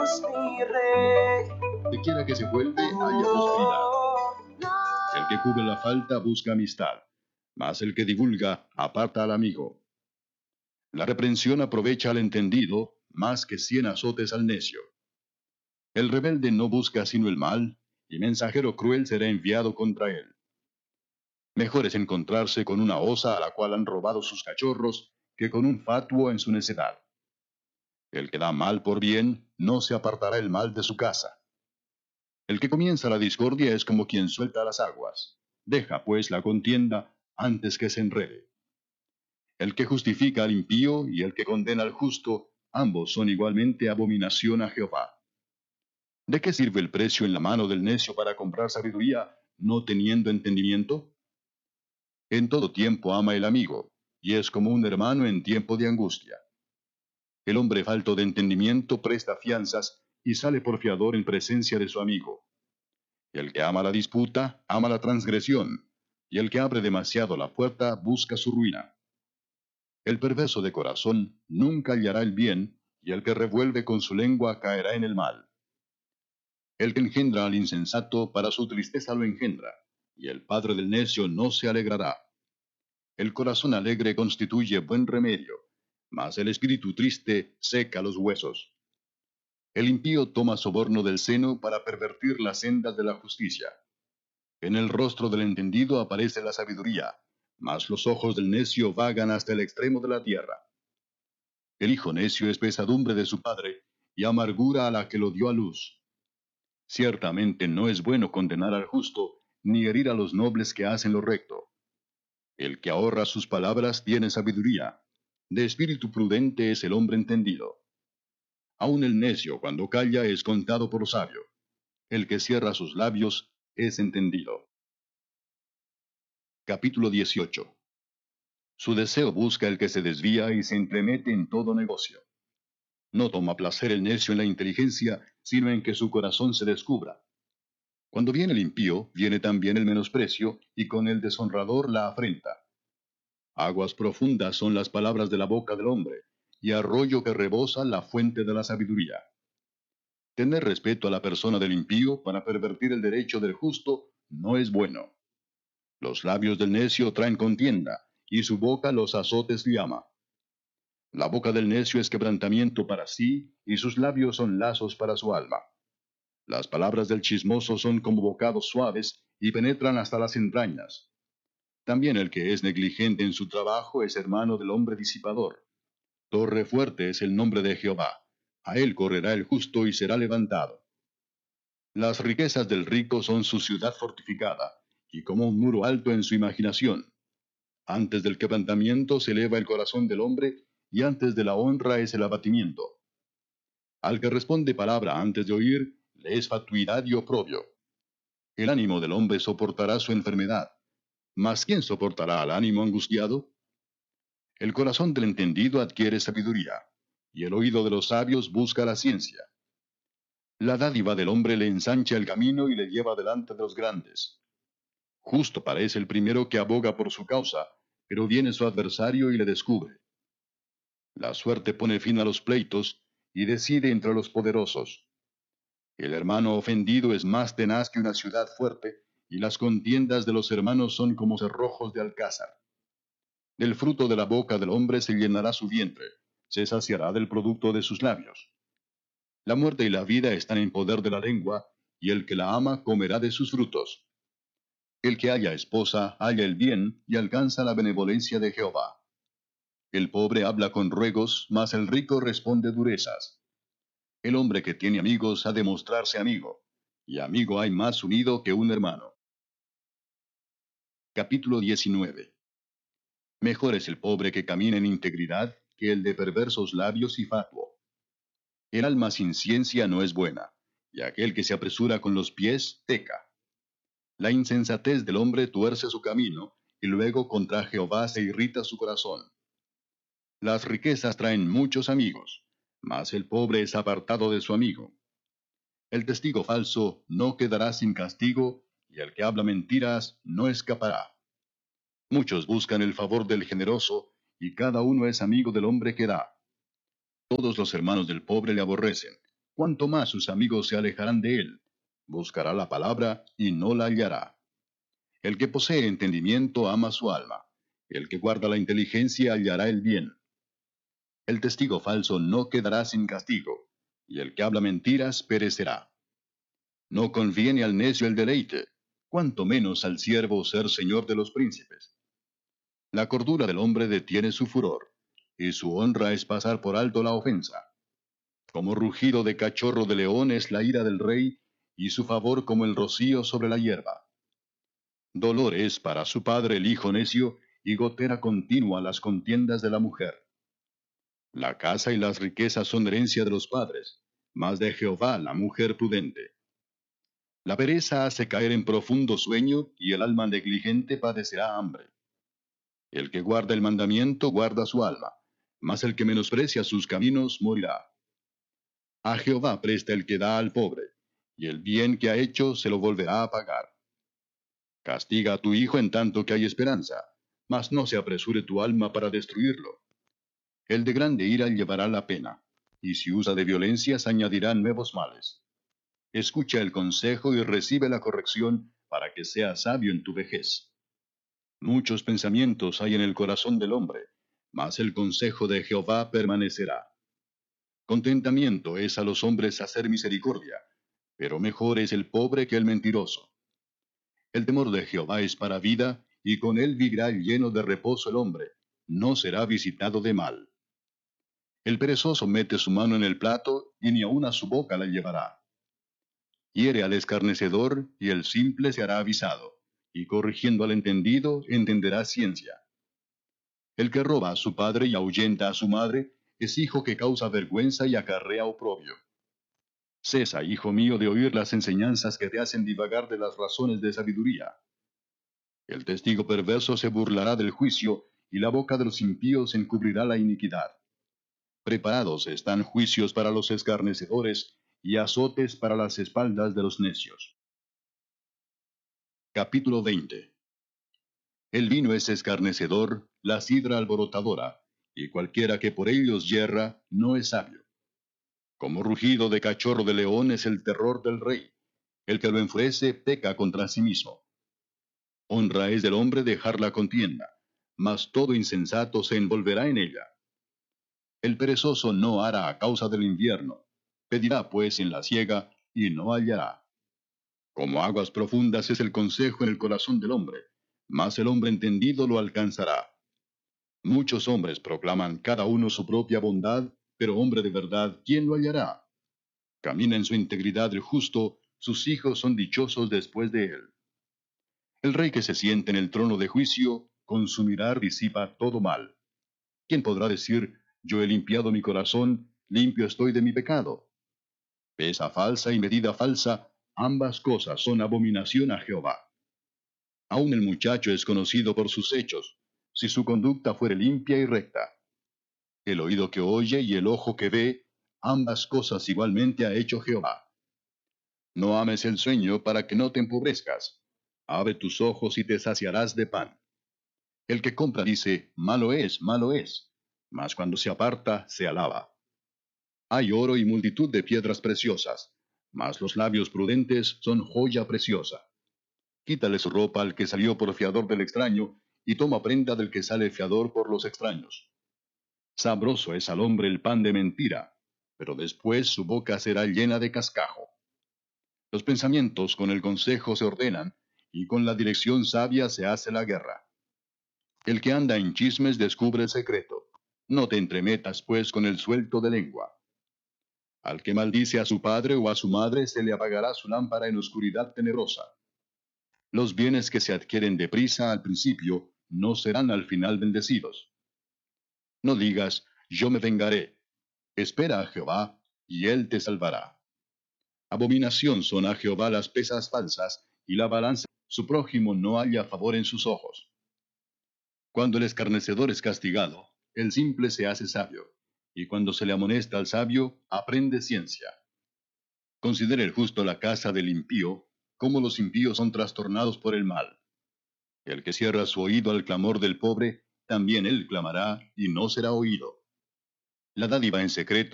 Dios mi rey. De quiera que se vuelve, haya prosperidad. El que cubre la falta busca amistad, mas el que divulga aparta al amigo. La reprensión aprovecha al entendido, más que 100 azotes al necio. El rebelde no busca sino el mal, y mensajero cruel será enviado contra él. Mejor es encontrarse con una osa a la cual han robado sus cachorros, que con un fatuo en su necedad. El que da mal por bien, no se apartará el mal de su casa. El que comienza la discordia es como quien suelta las aguas. Deja, pues, la contienda antes que se enrede. El que justifica al impío y el que condena al justo, ambos son igualmente abominación a Jehová. ¿De qué sirve el precio en la mano del necio para comprar sabiduría, no teniendo entendimiento? En todo tiempo ama el amigo, y es como un hermano en tiempo de angustia. El hombre falto de entendimiento presta fianzas y sale por fiador en presencia de su amigo. El que ama la disputa, ama la transgresión, y el que abre demasiado la puerta busca su ruina. El perverso de corazón nunca hallará el bien, y el que revuelve con su lengua caerá en el mal. El que engendra al insensato, para su tristeza lo engendra, y el padre del necio no se alegrará. El corazón alegre constituye buen remedio, mas el espíritu triste seca los huesos. El impío toma soborno del seno para pervertir las sendas de la justicia. En el rostro del entendido aparece la sabiduría, mas los ojos del necio vagan hasta el extremo de la tierra. El hijo necio es pesadumbre de su padre, y amargura a la que lo dio a luz. Ciertamente no es bueno condenar al justo, ni herir a los nobles que hacen lo recto. El que ahorra sus palabras tiene sabiduría. De espíritu prudente es el hombre entendido. Aun el necio cuando calla es contado por sabio. El que cierra sus labios es entendido. Capítulo 18. Su deseo busca el que se desvía y se entremete en todo negocio. No toma placer el necio en la inteligencia, sino en que su corazón se descubra. Cuando viene el impío, viene también el menosprecio, y con el deshonrador la afrenta. Aguas profundas son las palabras de la boca del hombre, y arroyo que rebosa la fuente de la sabiduría. Tener respeto a la persona del impío para pervertir el derecho del justo no es bueno. Los labios del necio traen contienda, y su boca los azotes llama. La boca del necio es quebrantamiento para sí, y sus labios son lazos para su alma. Las palabras del chismoso son como bocados suaves, y penetran hasta las entrañas. También el que es negligente en su trabajo es hermano del hombre disipador. Torre fuerte es el nombre de Jehová. A él correrá el justo y será levantado. Las riquezas del rico son su ciudad fortificada, y como un muro alto en su imaginación. Antes del quebrantamiento se eleva el corazón del hombre, y antes de la honra es el abatimiento. Al que responde palabra antes de oír, le es fatuidad y oprobio. El ánimo del hombre soportará su enfermedad, mas ¿quién soportará al ánimo angustiado? El corazón del entendido adquiere sabiduría, y el oído de los sabios busca la ciencia. La dádiva del hombre le ensancha el camino y le lleva delante de los grandes. Justo parece el primero que aboga por su causa, pero viene su adversario y le descubre. La suerte pone fin a los pleitos y decide entre los poderosos. El hermano ofendido es más tenaz que una ciudad fuerte, y las contiendas de los hermanos son como cerrojos de alcázar. Del fruto de la boca del hombre se llenará su vientre, se saciará del producto de sus labios. La muerte y la vida están en poder de la lengua, y el que la ama comerá de sus frutos. El que halla esposa halla el bien y alcanza la benevolencia de Jehová. El pobre habla con ruegos, mas el rico responde durezas. El hombre que tiene amigos ha de mostrarse amigo, y amigo hay más unido que un hermano. Capítulo 19. Mejor es el pobre que camina en integridad que el de perversos labios y fatuo. El alma sin ciencia no es buena, y aquel que se apresura con los pies peca. La insensatez del hombre tuerce su camino, y luego contra Jehová se irrita su corazón. Las riquezas traen muchos amigos, mas el pobre es apartado de su amigo. El testigo falso no quedará sin castigo, y el que habla mentiras no escapará. Muchos buscan el favor del generoso, y cada uno es amigo del hombre que da. Todos los hermanos del pobre le aborrecen, cuanto más sus amigos se alejarán de él. Buscará la palabra y no la hallará. El que posee entendimiento ama su alma. El que guarda la inteligencia hallará el bien. El testigo falso no quedará sin castigo, y el que habla mentiras perecerá. No conviene al necio el deleite, cuanto menos al siervo ser señor de los príncipes. La cordura del hombre detiene su furor, y su honra es pasar por alto la ofensa. Como rugido de cachorro de león es la ira del rey, y su favor como el rocío sobre la hierba. Dolor es para su padre el hijo necio, y gotera continua las contiendas de la mujer. La casa y las riquezas son herencia de los padres, mas de Jehová la mujer prudente. La pereza hace caer en profundo sueño, y el alma negligente padecerá hambre. El que guarda el mandamiento guarda su alma, mas el que menosprecia sus caminos morirá. A Jehová presta el que da al pobre, y el bien que ha hecho se lo volverá a pagar. Castiga a tu hijo en tanto que hay esperanza, mas no se apresure tu alma para destruirlo. El de grande ira llevará la pena, y si usa de violencias añadirá nuevos males. Escucha el consejo y recibe la corrección para que seas sabio en tu vejez. Muchos pensamientos hay en el corazón del hombre, mas el consejo de Jehová permanecerá. Contentamiento es a los hombres hacer misericordia, pero mejor es el pobre que el mentiroso. El temor de Jehová es para vida, y con él vivirá lleno de reposo el hombre, no será visitado de mal. El perezoso mete su mano en el plato, y ni aun a su boca la llevará. Hiere al escarnecedor, y el simple se hará avisado, y corrigiendo al entendido, entenderá ciencia. El que roba a su padre y ahuyenta a su madre, es hijo que causa vergüenza y acarrea oprobio. Cesa, hijo mío, de oír las enseñanzas que te hacen divagar de las razones de sabiduría. El testigo perverso se burlará del juicio, y la boca de los impíos encubrirá la iniquidad. Preparados están juicios para los escarnecedores, y azotes para las espaldas de los necios. Capítulo 20. El vino es escarnecedor, la sidra alborotadora, y cualquiera que por ellos yerra, no es sabio. Como rugido de cachorro de león es el terror del rey. El que lo enfurece peca contra sí mismo. Honra es del hombre dejar la contienda, mas todo insensato se envolverá en ella. El perezoso no hará a causa del invierno, pedirá pues en la siega, y no hallará. Como aguas profundas es el consejo en el corazón del hombre, mas el hombre entendido lo alcanzará. Muchos hombres proclaman cada uno su propia bondad, pero hombre de verdad, ¿quién lo hallará? Camina en su integridad el justo, sus hijos son dichosos después de él. El rey que se siente en el trono de juicio, con su mirar disipa todo mal. ¿Quién podrá decir, yo he limpiado mi corazón, limpio estoy de mi pecado? Pesa falsa y medida falsa, ambas cosas son abominación a Jehová. Aun el muchacho es conocido por sus hechos, si su conducta fuere limpia y recta. El oído que oye y el ojo que ve, ambas cosas igualmente ha hecho Jehová. No ames el sueño para que no te empobrezcas. Abre tus ojos y te saciarás de pan. El que compra dice, malo es, mas cuando se aparta, se alaba. Hay oro y multitud de piedras preciosas, mas los labios prudentes son joya preciosa. Quítale su ropa al que salió por fiador del extraño, y toma prenda del que sale fiador por los extraños. Sabroso es al hombre el pan de mentira, pero después su boca será llena de cascajo. Los pensamientos con el consejo se ordenan, y con la dirección sabia se hace la guerra. El que anda en chismes descubre el secreto. No te entremetas, pues, con el suelto de lengua. Al que maldice a su padre o a su madre se le apagará su lámpara en oscuridad tenebrosa. Los bienes que se adquieren deprisa al principio no serán al final bendecidos. No digas, yo me vengaré. Espera a Jehová, y él te salvará. Abominación son a Jehová las pesas falsas, y la balanza, su prójimo no halla favor en sus ojos. Cuando el escarnecedor es castigado, el simple se hace sabio, y cuando se le amonesta al sabio, aprende ciencia. Considera el justo la casa del impío, cómo los impíos son trastornados por el mal. El que cierra su oído al clamor del pobre, también él clamará, y no será oído. La dádiva en secreto